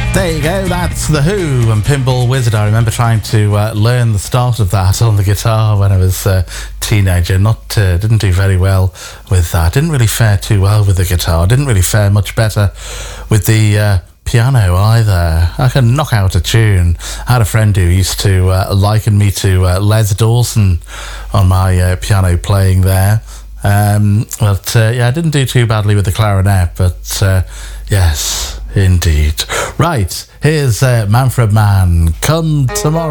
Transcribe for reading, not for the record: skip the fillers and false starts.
There you go, that's The Who and Pinball Wizard. I remember trying to learn the start of that on the guitar when I was a teenager. Didn't do very well with that. Didn't really fare too well with the guitar. Didn't really fare much better with the piano either. I can knock out a tune. I had a friend who used to liken me to Les Dawson on my piano playing there. But I didn't do too badly with the clarinet, but yes, indeed. Right, here's Manfred Mann, Come Tomorrow.